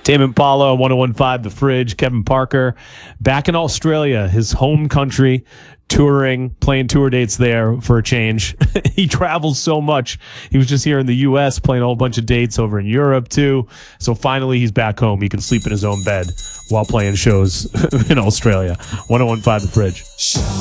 Tame Impala, 1015 The Fridge, Kevin Parker, back in Australia, his home country, touring, playing tour dates there for a change. He travels so much. He was just here in the U.S. playing a whole bunch of dates over in Europe, too. So finally, he's back home. He can sleep in his own bed while playing shows in Australia. 1015 The Fridge.